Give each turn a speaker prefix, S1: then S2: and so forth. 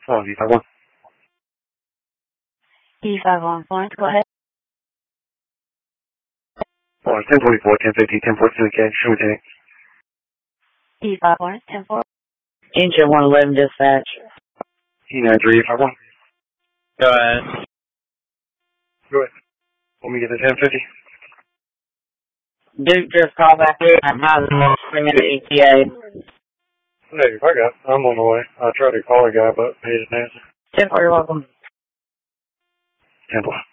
S1: Oh, V51.
S2: V51 Florence, go ahead.
S1: Florence, 1044, 1050, 1042, okay, shoot me.
S2: V5 Florence, 104.
S3: Engine 111 dispatch.
S1: E93, 51.
S3: Go ahead.
S1: Go ahead. Let me get the 1050.
S3: Duke, just call back in. I'm having a spring at ETA.
S1: Hey, I got. I'm on the way. I tried to call a guy, but he didn't answer.
S3: 10-4, you're welcome.
S1: 10-4.